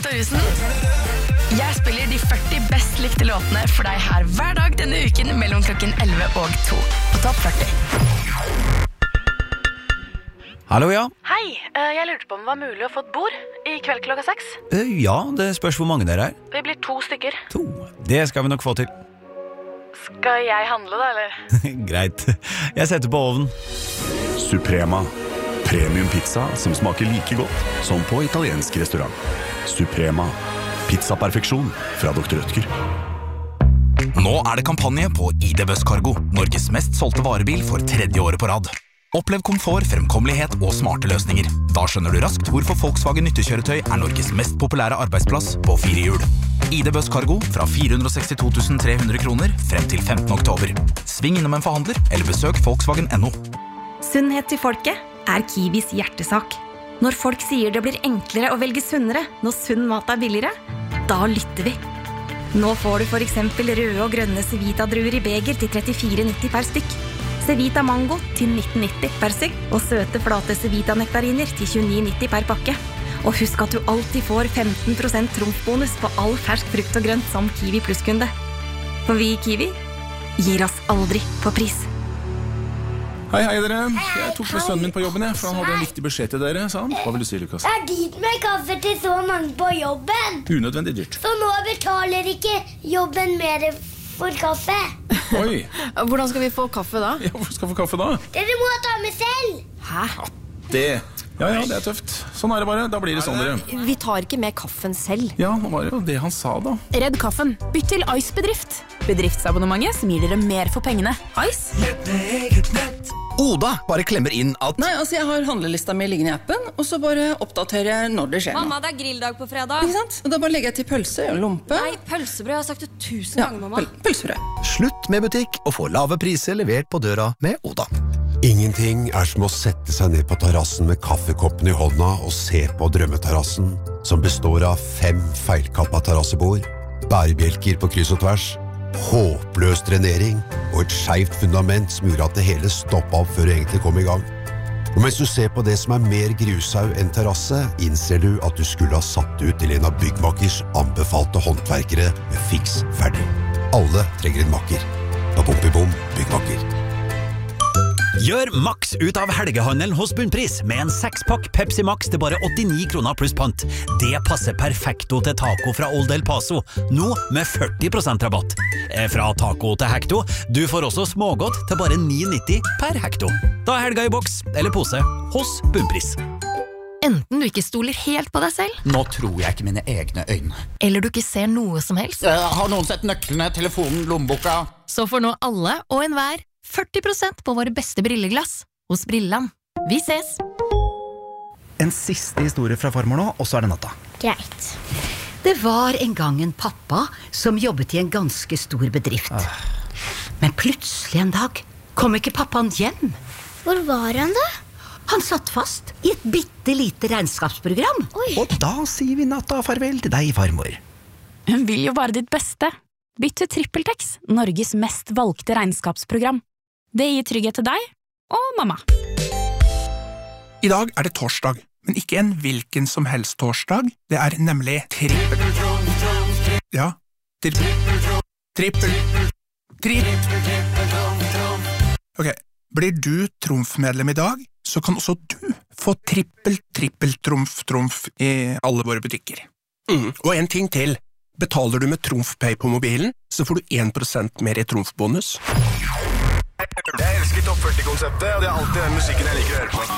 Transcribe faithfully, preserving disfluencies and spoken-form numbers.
Torjussen. Jeg spiller de førti best likte låtene for deg her hver dag denne uken mellom klokken elleve og to på Topp førti. Hallo, ja. Hei, jeg lurte på om det var mulig å få et bord i kveld klokka seks. Ja, det spørs hvor mange dere er. Vi blir to stykker. To. Det skal vi nok få til. Skal jeg handle da, eller? Greit. Jeg setter på ovnen. Suprema. Premium pizza som smaker like godt som på italiensk restaurant. Suprema. Pizzaperfeksjon fra doktor Rødtger. Nå er det kampanje på I D Buss Cargo, Norges mest solgte varebil for tredje året på rad. Opplev komfort, fremkommelighet og smarte løsninger. Da skjønner du raskt hvorfor Volkswagen nyttekjøretøy er Norges mest populære arbeidsplass på fire hjul. I D Buss Cargo fra fire hundre og sekstito tusen tre hundre kroner frem til femtende oktober. Sving innom en forhandler eller besøk Volkswagen punktum no. Sunnhet til folket er Kiwis hjertesak. Når folk sier det blir enklere å velge sunnere når sunn mat er billigere, da lytter vi. Nå får du for eksempel røde og grønne Cevita-druer i beger til trettifire nitti per stykk. Cevita Mango til nitten nitti per stykk, og søte flate Cevita-nektariner til tjueni nitti per pakke. Og husk at du alltid får femten prosent trumfbonus på all fersk frukt og grønt som Kiwi Plus-kunde. For vi i Kiwi gir oss aldri på pris. Hei, hei dere. Jeg tok med sønnen min på jobben, jeg, for han hadde en viktig beskjed til dere, sa han. Hva vil du si, Lukas? Det er dyrt med kaffe til så mange på jobben. Unødvendig dyrt. Så nå betaler ikke jobben mer for kaffe. Oi. Hvordan skal vi få kaffe da? Ja, hvor skal vi få kaffe da? Dere må ta med selv. Hæ? Ja, det... Ja, ja, det er tøft. Sånn er det bare. Da blir det sånn, dere. Vi tar ikke med kaffen selv. Ja, nå var det jo det han sa da. Redd kaffen. Bytt til Ice Bedrift. Bedriftsabonnementet som gir dere mer for pengene. Ice? Lett med eget nett. Oda bare klemmer inn at... Nei, altså jeg har handlelista mi liggende i appen, og så bare oppdaterer jeg når det skjer. Mamma, det er grilldag på fredag. Ikke sant? Og da bare legger jeg til pølse og lompe. Nei, pølsebrød, jeg har sagt det tusen ja, ganger, mamma. Pøl pølsebrød. Slutt med butikk og få lave priser levert på døra med Oda. Ingenting er som å sette seg ned på terrassen med kaffekoppen i hånda og se på drømmeterrassen, som består av fem feilkappa terrassebord, bærebjelker på kryss og tvers, håpløs drenering og et skjevt fundament som gjorde at det hele stoppet opp før det egentlig kom i gang. Og mens du ser på det som er mer grushaug enn terrasse, innser du at du skulle ha satt ut til en av byggmakers anbefalte håndverkere med fiks ferdig. Alle trenger en makker. Babom-bibom, byggmakker. Gjør maks ut av helgehandelen hos Bunnpris med en sekspakk Pepsi Max til bare åttini kroner pluss pant. Det passer perfekto til taco fra Old El Paso, nå med førti prosent rabatt. Fra taco til hekto, du får også smågodt til bare ni nitti per hekto. Da er helga i boks eller pose hos Bunnpris. Enten du ikke stoler helt på deg selv, Nå tror jeg ikke mine egne øyne. eller du ikke ser noe som helst, Har noen sett nøklene, telefonen, lommeboka? så får nå alle og enhver førti prosent på våre beste brilleglass hos Brilland. Vi ses! En siste historie fra farmor nå, og så er det natta. Greit. Det var en gang en pappa som jobbet i en ganske stor bedrift. Men plutselig en dag kom ikke pappaen hjem. Hvor var han da? Han satt fast i et bitte lite regnskapsprogram. Oi. Og da sier vi natta farvel til deg, farmor. Hun vil jo bare ditt beste. Bytt til TrippelTex, Norges mest valgte regnskapsprogram. Det gir trygghet til deg og mamma. I dag er det torsdag, men ikke en hvilken som helst torsdag. Det er nemlig trippel. Ja, trippel. Trippel. Trippel. Ok, blir du trumfmedlem i dag, så kan også du få trippel, trippel, trumf, trumf i alle våre butikker. Mm, og en ting til. Betaler du med TrumfPay på mobilen, så får du en prosent mer i trumfbonus. Jeg elsker Topp førti-konseptet, og det er alltid den musikken jeg liker å høre på.